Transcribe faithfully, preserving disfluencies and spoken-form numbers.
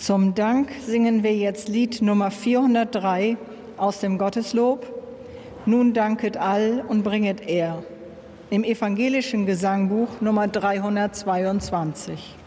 Zum Dank singen wir jetzt Lied Nummer vierhundertdrei aus dem Gotteslob. Nun danket all und bringet Ehr. Im evangelischen Gesangbuch Nummer dreihundertzweiundzwanzig.